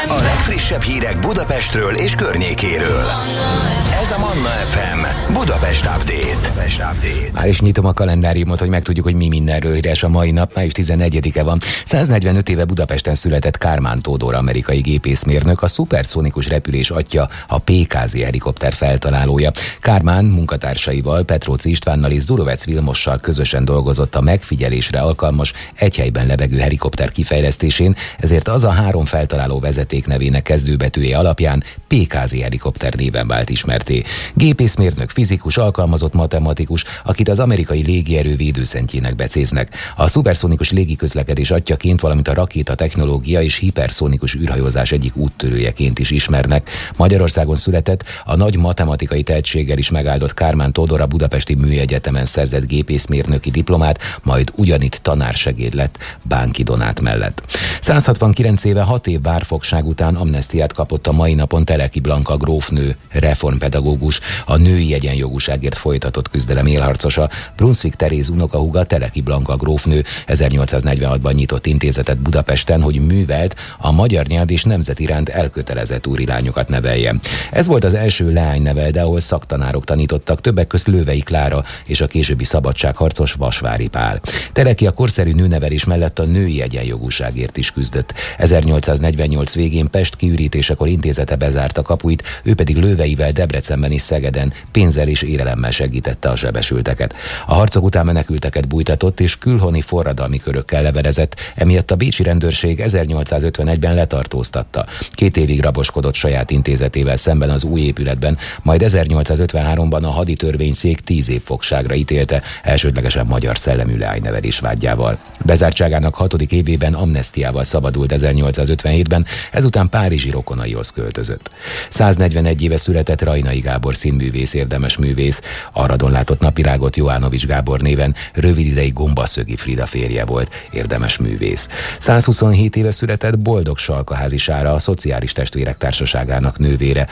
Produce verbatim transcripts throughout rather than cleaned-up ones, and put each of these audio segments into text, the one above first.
A legfrissebb hírek Budapestről és környékéről. Ez a Manna ef em Budapest Update. Már is nyitom a kalendáriumot, hogy megtudjuk, hogy mi mindenről híres a mai nap. Május tizennegyedike van. száznegyvenöt éve Budapesten született Kármán Tódor amerikai gépészmérnök, a szuperszónikus repülés atya, a pé ká zé helikopter feltalálója. Kármán munkatársaival, Petróczy Istvánnal és Zurovec Vilmossal közösen dolgozott a megfigyelésre alkalmas, egy helyben lebegő helikopter kifejlesztésén, ezért az a három feltaláló vezeték nevének kezdőbetűje alapján pé ká zé helikopter néven vált ismerté. Gépészmérnök, fizikus, alkalmazott matematikus, akit az amerikai légierő védőszentjének becéznek. A szuperszónikus légiközlekedés atyaként, valamint a rakéta technológia és hiperszónikus űrhajózás egyik úttörőjeként is ismernek. Magyarországon született, a nagy matematikai tehetséggel is megáldott Kármán Tódor a Budapesti Műegyetemen szerzett gépészmérnöki diplomát, majd ugyanitt tanársegéd lett Bánki Donát mellett. száz hatvankilenc éve hat év várfogság után amnesztiát kapott a mai napon Teleki Blanka grófnő, reformpedagógus, a női egyenjogúságért folytatott küzdelem élharcosa. Brunswick Teréz unokahúga, Teleki Blanka grófnő ezernyolcszáznegyvenhatban nyitott intézetet Budapesten, hogy művelt, a magyar nyelv és nemzet iránt elkötelezett úrilányokat nevelje. Ez volt az első leánynevel, de ahol szaktanárok tanítottak, többek közt Lővei Klára és a későbbi szabadságharcos Vasvári Pál. Teleki a korszerű nőnevelés mellett a női egyenjogúságért is küzdött. ezernyolcszáznegyvennyolc végén Pest kiürítésekor intézete bezárta kapuit, ő pedig Lőveivel, Debrecenben és Szegeden pénzzel és élelemmel segítette a sebesülteket. A harcok után menekülteket bújtatott és külhoni forradalmi körökkel levelezett, emiatt a bécsi rendőrség ezernyolcszázötvenegyben letartóztatta. Két évig raboskodott saját intézetével szemben az új épületben, majd ezernyolcszázötvenháromban a haditörvényszék tíz év fogságra ítélte, elsődlegesen magyar szellemű leánynevelés vágyával. Bezártságának hatodik évében amnesztiával szabadult ezernyolcszázötvenhétben, ezután párizsi rokonaihoz költözött. száznegyvenegy éve született Rajnai Gábor színművész, érdemes művész. Aradon látott napvilágot Joánovics Gábor néven, rövid ideig Gombaszögi Frida férje volt, érdemes művész. százhuszonhét éve született Boldog Salkaházi Sára, a Szociális Testvérek Társaságának nővére.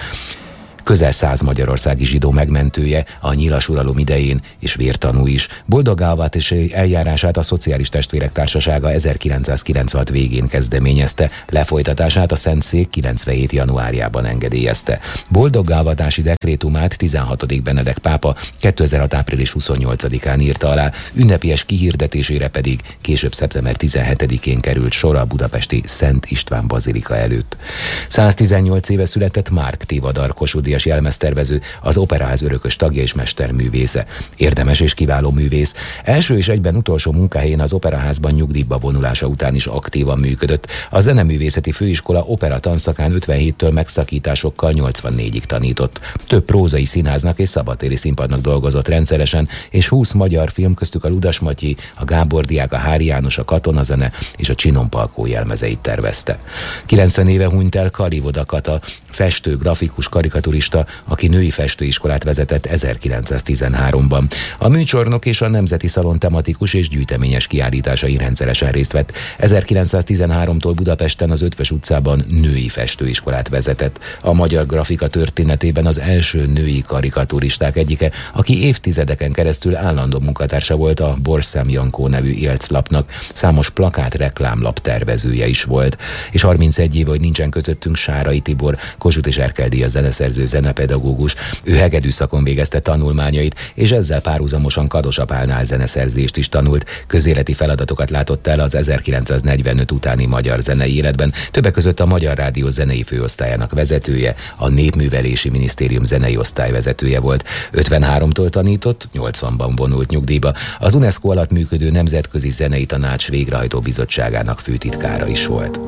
Közel száz magyarországi zsidó megmentője a nyilas uralom idején, és vértanú is. Boldog Gálvát eljárását a Szociális Testvérek Társasága ezerkilencszázkilencvenhat végén kezdeményezte, lefolytatását a Szentszék kilencvenhét januárjában engedélyezte. Boldog Gálvatási dekrétumát tizenhatodik Benedek pápa kétezer-hat április huszonnyolcadikán írta alá, ünnepélyes kihirdetésére pedig később szeptember tizenhetedikén került sor a budapesti Szent István bazilika előtt. száztizennyolc éve született Márk Tivadar, Kossuth-díjas jelmeztervező, az Operaház örökös tagja és mesterművésze. Érdemes és kiváló művész. Első és egyben utolsó munkahelyén az Operaházban nyugdíjba vonulása után is aktívan működött. A Zeneművészeti Főiskola opera tanszakán ötvenhéttől megszakításokkal nyolcvannégyig tanított. Több prózai színháznak és szabadtéri színpadnak dolgozott rendszeresen, és húsz magyar film, köztük a Ludas Matyi, a Gábor Diák, a Hári János, a Katonazene és a Csinon Palkó jelmezeit tervezte. kilencven éve hunyt el Kalivoda Kata, festő, grafikus, karikaturista, aki női festőiskolát vezetett ezerkilencszáztizenháromban. A műcsornok és a Nemzeti Szalon tematikus és gyűjteményes kiállításai rendszeresen részt vett. ezerkilencszáztizenháromtól Budapesten az Ötvös utcában női festőiskolát vezetett. A magyar grafika történetében az első női karikaturisták egyike, aki évtizedeken keresztül állandó munkatársa volt a Borszem Jankó nevű élclapnak, számos plakát, reklámlap tervezője is volt. És harmincegy éve, hogy nincsen közöttünk, Sárai Tibor, Kossuth és Erkel díjas zeneszerző, zenepedagógus. Ő hegedű szakon végezte tanulmányait, és ezzel párhuzamosan Kados Apálnál zeneszerzést is tanult. Közéleti feladatokat látott el az ezerkilencszáznegyvenöt utáni magyar zenei életben, többek között a Magyar Rádió zenei főosztályának vezetője, a Népművelési Minisztérium zenei osztály vezetője volt. ötvenháromtól tanított, nyolcvanban vonult nyugdíjba. Az UNESCO alatt működő Nemzetközi Zenei Tanács végrehajtó bizottságának főtitkára is volt.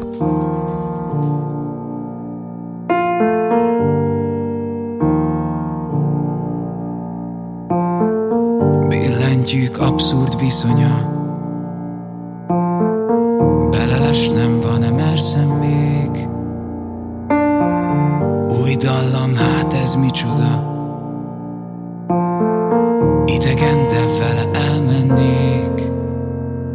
Billentjük abszurd viszonya, belelesnem van-e, merszem még. Új dallam, hát ez micsoda,